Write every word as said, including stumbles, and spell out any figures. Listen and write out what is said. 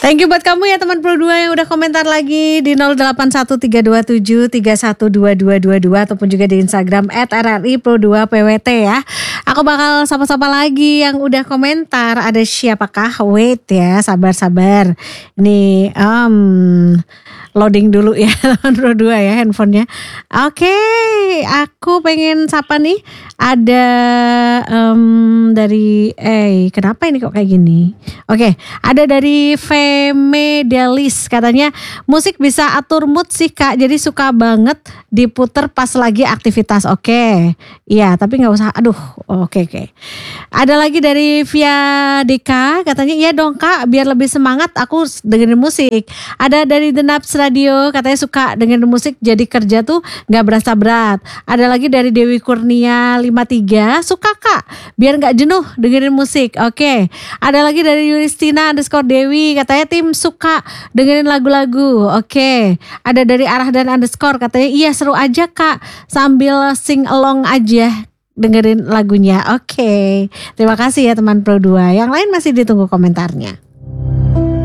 Thank you buat kamu ya teman Pro dua yang udah komentar lagi di nol delapan satu tiga dua tujuh tiga satu dua dua dua dua ataupun juga di Instagram at r r i pro dua p w t ya. Aku bakal sapa-sapa lagi yang udah komentar. Ada siapakah? Wait ya, sabar-sabar. Nih, um, loading dulu ya teman Pro dua ya handphonenya. Oke, okay, aku pengen sapa nih. Ada um, dari eh kenapa ini kok kayak gini? Oke, okay, ada dari Femedelis katanya musik bisa atur mood sih Kak. Jadi suka banget diputer pas lagi aktivitas. Oke, okay. Iya tapi nggak usah. Aduh, oke okay, oke. Okay. Ada lagi dari Via Deka katanya iya dong Kak biar lebih semangat aku dengerin musik. Ada dari The Naps Radio katanya suka dengerin musik jadi kerja tuh nggak berasa berat. Ada lagi dari Dewi Kurnia lima tiga suka Kak biar nggak jenuh dengerin musik. Oke, okay. Ada lagi dari Yuristina underscore Dewi katanya tim suka dengerin lagu-lagu. Oke, okay. Ada dari Arah dan underscore katanya iya seru aja Kak sambil sing along aja dengerin lagunya. Oke, okay. Terima kasih ya teman Pro dua. Yang lain masih ditunggu komentarnya.